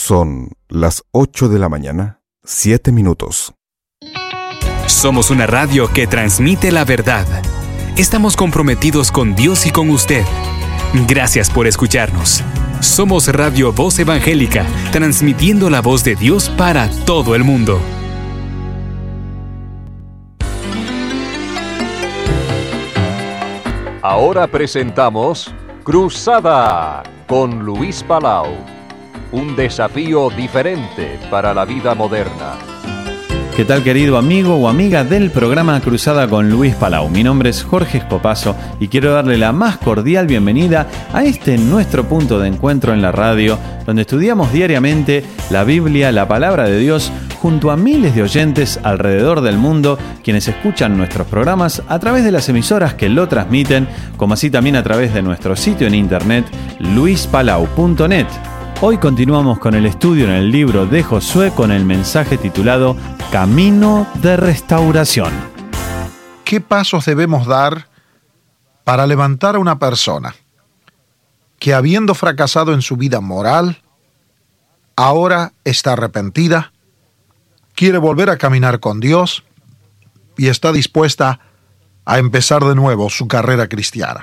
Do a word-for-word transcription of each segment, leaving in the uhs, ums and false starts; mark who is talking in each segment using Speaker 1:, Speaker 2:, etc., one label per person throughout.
Speaker 1: Son las ocho de la mañana, siete minutos.
Speaker 2: Somos una radio que transmite la verdad. Estamos comprometidos con Dios y con usted. Gracias por escucharnos. Somos Radio Voz Evangélica, transmitiendo la voz de Dios para todo el mundo.
Speaker 3: Ahora presentamos Cruzada con Luis Palau. Un desafío diferente para la vida moderna.
Speaker 4: ¿Qué tal, querido amigo o amiga del programa Cruzada con Luis Palau? Mi nombre es Jorge Escopazo y quiero darle la más cordial bienvenida a este nuestro punto de encuentro en la radio, donde estudiamos diariamente la Biblia, la palabra de Dios, junto a miles de oyentes alrededor del mundo, quienes escuchan nuestros programas a través de las emisoras que lo transmiten, como así también a través de nuestro sitio en internet, luis palau punto net. Hoy continuamos con el estudio en el libro de Josué con el mensaje titulado Camino de Restauración.
Speaker 5: ¿Qué pasos debemos dar para levantar a una persona que, habiendo fracasado en su vida moral, ahora está arrepentida, quiere volver a caminar con Dios y está dispuesta a empezar de nuevo su carrera cristiana?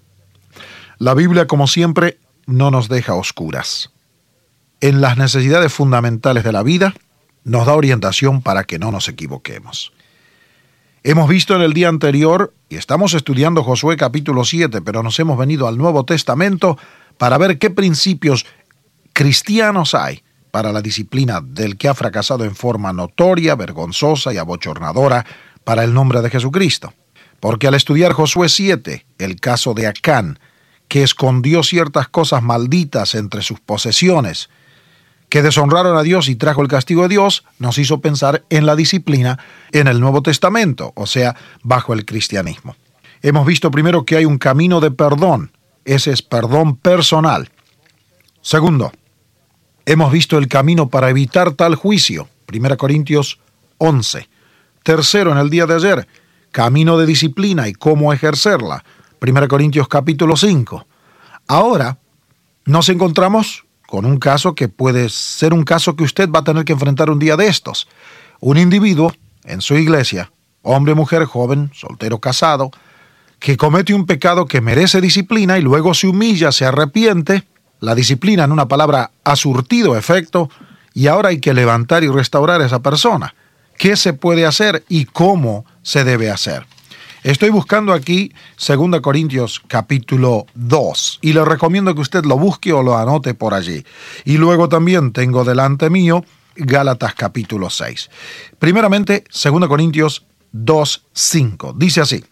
Speaker 5: La Biblia, como siempre, no nos deja oscuras. En las necesidades fundamentales de la vida, nos da orientación para que no nos equivoquemos. Hemos visto en el día anterior, y estamos estudiando Josué capítulo siete, pero nos hemos venido al Nuevo Testamento para ver qué principios cristianos hay para la disciplina del que ha fracasado en forma notoria, vergonzosa y abochornadora para el nombre de Jesucristo. Porque al estudiar Josué siete, el caso de Acán, que escondió ciertas cosas malditas entre sus posesiones, que deshonraron a Dios y trajo el castigo de Dios, nos hizo pensar en la disciplina en el Nuevo Testamento, o sea, bajo el cristianismo. Hemos visto primero que hay un camino de perdón, ese es perdón personal. Segundo, hemos visto el camino para evitar tal juicio, primera Corintios once. Tercero, en el día de ayer, camino de disciplina y cómo ejercerla, primera Corintios capítulo cinco. Ahora nos encontramos con un caso que puede ser un caso que usted va a tener que enfrentar un día de estos. Un individuo en su iglesia, hombre, mujer, joven, soltero, casado, que comete un pecado que merece disciplina y luego se humilla, se arrepiente. La disciplina, en una palabra, ha surtido efecto y ahora hay que levantar y restaurar a esa persona. ¿Qué se puede hacer y cómo se debe hacer? Estoy buscando aquí segunda Corintios capítulo dos y le recomiendo que usted lo busque o lo anote por allí. Y luego también tengo delante mío Gálatas capítulo seis. Primeramente, segunda Corintios dos, cinco. Dice así: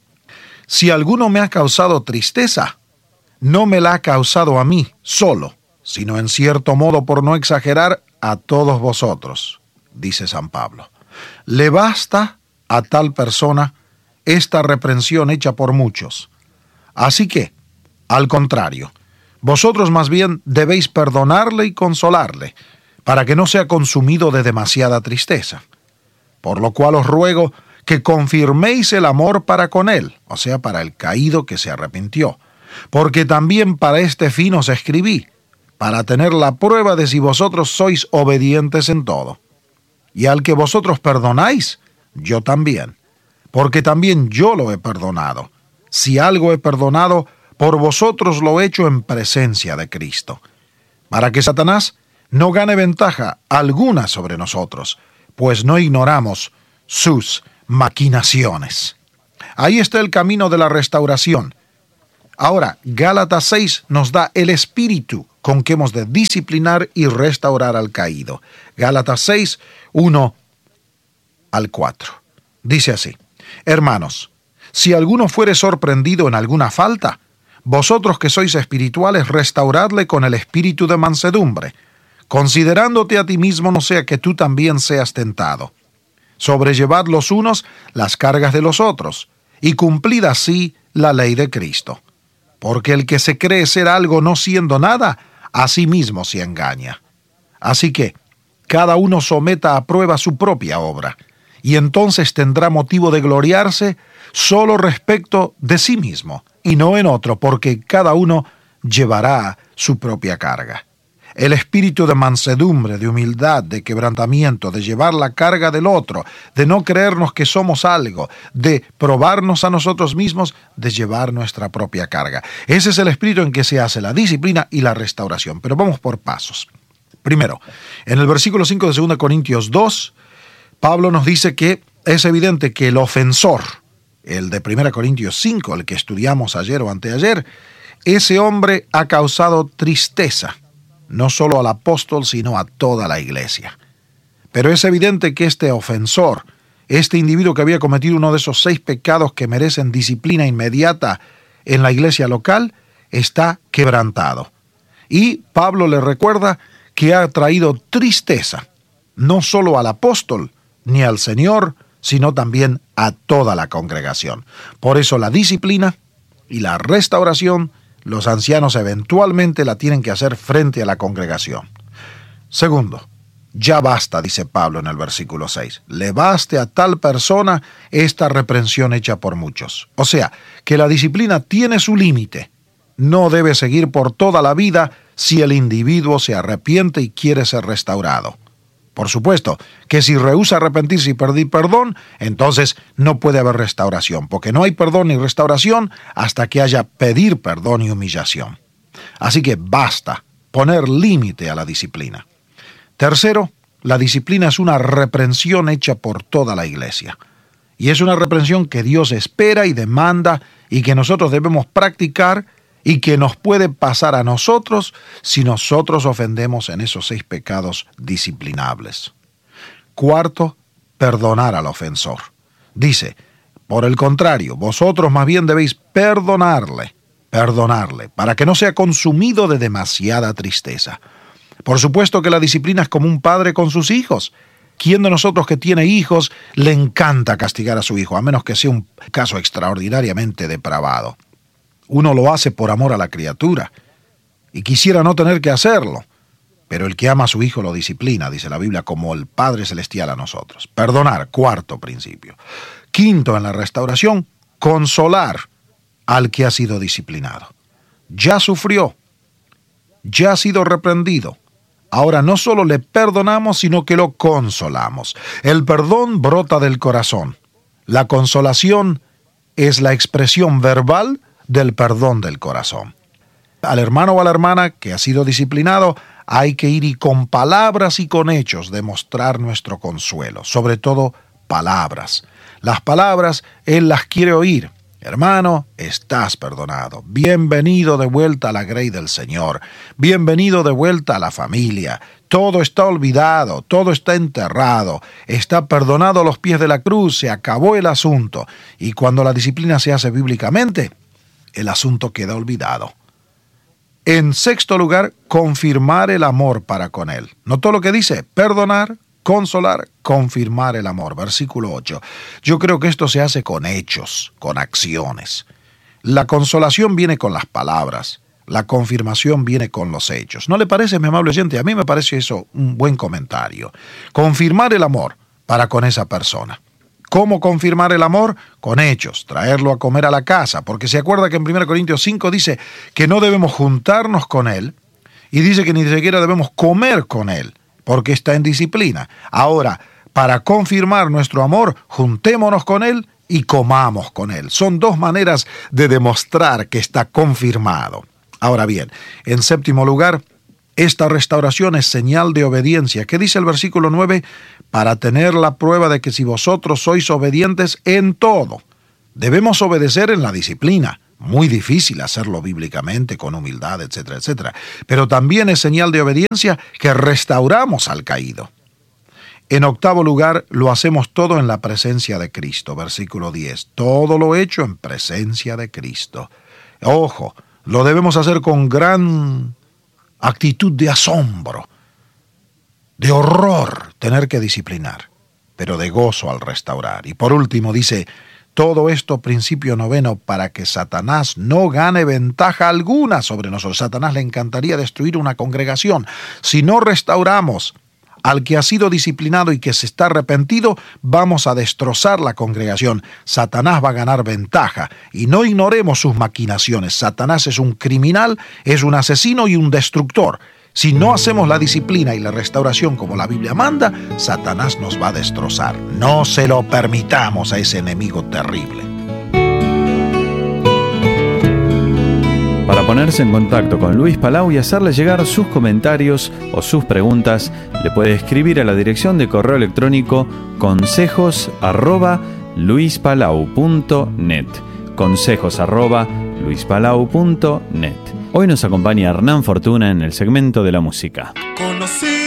Speaker 5: si alguno me ha causado tristeza, no me la ha causado a mí solo, sino en cierto modo, por no exagerar, a todos vosotros, dice San Pablo. Le basta a tal persona esta reprensión hecha por muchos. Así que, al contrario, vosotros más bien debéis perdonarle y consolarle, para que no sea consumido de demasiada tristeza. Por lo cual os ruego que confirméis el amor para con él, o sea, para el caído que se arrepintió, porque también para este fin os escribí, para tener la prueba de si vosotros sois obedientes en todo. Y al que vosotros perdonáis, yo también. Porque también yo lo he perdonado. Si algo he perdonado, por vosotros lo he hecho en presencia de Cristo, para que Satanás no gane ventaja alguna sobre nosotros, pues no ignoramos sus maquinaciones. Ahí está el camino de la restauración. Ahora, Gálatas seis nos da el espíritu con que hemos de disciplinar y restaurar al caído. Gálatas seis, uno al cuatro. Dice así: hermanos, si alguno fuere sorprendido en alguna falta, vosotros que sois espirituales, restauradle con el espíritu de mansedumbre, considerándote a ti mismo, no sea que tú también seas tentado. Sobrellevad los unos las cargas de los otros, y cumplid así la ley de Cristo. Porque el que se cree ser algo no siendo nada, a sí mismo se engaña. Así que, cada uno someta a prueba su propia obra, y entonces tendrá motivo de gloriarse solo respecto de sí mismo, y no en otro, porque cada uno llevará su propia carga. el espíritu de mansedumbre, de humildad, de quebrantamiento, de llevar la carga del otro, de no creernos que somos algo, de probarnos a nosotros mismos, de llevar nuestra propia carga. Ese es el espíritu en que se hace la disciplina y la restauración. Pero vamos por pasos. Primero, en el versículo cinco de segunda Corintios dos, Pablo nos dice que es evidente que el ofensor, el de primera Corintios cinco, el que estudiamos ayer o anteayer, ese hombre ha causado tristeza, no solo al apóstol, sino a toda la iglesia. Pero es evidente que este ofensor, este individuo que había cometido uno de esos seis pecados que merecen disciplina inmediata en la iglesia local, está quebrantado. Y Pablo le recuerda que ha traído tristeza, no solo al apóstol, ni al Señor, sino también a toda la congregación. Por eso la disciplina y la restauración, los ancianos eventualmente la tienen que hacer frente a la congregación. Segundo, ya basta, dice Pablo en el versículo seis, le baste a tal persona esta reprensión hecha por muchos. O sea, que la disciplina tiene su límite. No debe seguir por toda la vida si el individuo se arrepiente y quiere ser restaurado. Por supuesto que si rehúsa arrepentirse y pedir perdón, entonces no puede haber restauración, porque no hay perdón ni restauración hasta que haya pedir perdón y humillación. Así que basta poner límite a la disciplina. Tercero, la disciplina es una reprensión hecha por toda la iglesia. Y es una reprensión que Dios espera y demanda y que nosotros debemos practicar y que nos puede pasar a nosotros si nosotros ofendemos en esos seis pecados disciplinables. Cuarto, perdonar al ofensor. Dice, por el contrario, vosotros más bien debéis perdonarle, perdonarle, para que no sea consumido de demasiada tristeza. Por supuesto que la disciplina es como un padre con sus hijos. ¿Quién de nosotros que tiene hijos le encanta castigar a su hijo, a menos que sea un caso extraordinariamente depravado? Uno lo hace por amor a la criatura y quisiera no tener que hacerlo, pero el que ama a su hijo lo disciplina, dice la Biblia, como el Padre Celestial a nosotros. Perdonar, cuarto principio. Quinto, en la restauración, consolar al que ha sido disciplinado. Ya sufrió, ya ha sido reprendido. Ahora no solo le perdonamos, sino que lo consolamos. El perdón brota del corazón. La consolación es la expresión verbal del perdón del corazón. Al hermano o a la hermana que ha sido disciplinado, hay que ir y con palabras y con hechos demostrar nuestro consuelo, sobre todo palabras. Las palabras él las quiere oír. Hermano, estás perdonado. Bienvenido de vuelta a la grey del Señor. Bienvenido de vuelta a la familia. Todo está olvidado, todo está enterrado. Está perdonado a los pies de la cruz, se acabó el asunto. Y cuando la disciplina se hace bíblicamente, el asunto queda olvidado. En sexto lugar, confirmar el amor para con él. ¿Notó lo que dice? Perdonar, consolar, confirmar el amor. Versículo ocho. Yo creo que esto se hace con hechos, con acciones. La consolación viene con las palabras. La confirmación viene con los hechos. ¿No le parece, mi amable oyente? A mí me parece eso un buen comentario. Confirmar el amor para con esa persona. ¿Cómo confirmar el amor? Con hechos, traerlo a comer a la casa, porque se acuerda que en primera Corintios cinco dice que no debemos juntarnos con él, y dice que ni siquiera debemos comer con él, porque está en disciplina. Ahora, para confirmar nuestro amor, juntémonos con él y comamos con él. Son dos maneras de demostrar que está confirmado. Ahora bien, en séptimo lugar, esta restauración es señal de obediencia. ¿Qué dice el versículo nueve? Para tener la prueba de que si vosotros sois obedientes en todo. Debemos obedecer en la disciplina. Muy difícil hacerlo bíblicamente, con humildad, etcétera, etcétera. Pero también es señal de obediencia que restauramos al caído. En octavo lugar, lo hacemos todo en la presencia de Cristo. Versículo diez. Todo lo hecho en presencia de Cristo. Ojo, lo debemos hacer con gran actitud de asombro, de horror tener que disciplinar, pero de gozo al restaurar. Y por último dice, todo esto, principio noveno, para que Satanás no gane ventaja alguna sobre nosotros. Satanás le encantaría destruir una congregación. Si no restauramos al que ha sido disciplinado y que se está arrepentido, vamos a destrozar la congregación. Satanás va a ganar ventaja. Y no ignoremos sus maquinaciones. Satanás es un criminal, es un asesino y un destructor. Si no hacemos la disciplina y la restauración como la Biblia manda, Satanás nos va a destrozar. No se lo permitamos a ese enemigo terrible.
Speaker 4: Para ponerse en contacto con Luis Palau y hacerle llegar sus comentarios o sus preguntas, le puede escribir a la dirección de correo electrónico consejos arroba luispalau punto net. Consejos arroba luispalau punto net. Hoy nos acompaña Hernán Fortuna en el segmento de la música.
Speaker 6: Conocí